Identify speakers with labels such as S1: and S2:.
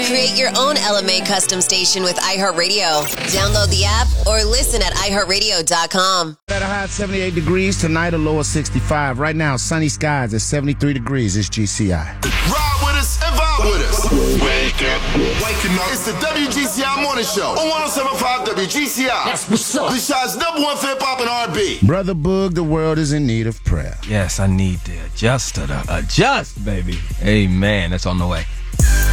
S1: Create your own LMA custom station with iHeartRadio. Download the app or listen at iHeartRadio.com.
S2: At a high of 78 degrees, tonight a low of 65. Right now, sunny skies at 73 degrees. It's GCI.
S3: Ride with us and vibe with us. Wake up. Waking up. It's the WGCI Morning Show on 107.5 WGCI. That's what's up. The shot's number one for hip-hop and R&B.
S2: Brother Boog, the world is in need of prayer.
S4: Yes, I need to adjust, baby. Amen. That's on the way.